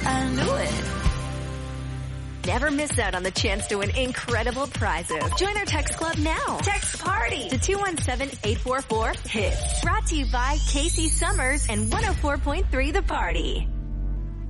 I knew it. Never miss out on the chance to win incredible prizes. Join our text club now. Text party to 217-844-HITS. Brought to you by Casey Summers and 104.3 The Party.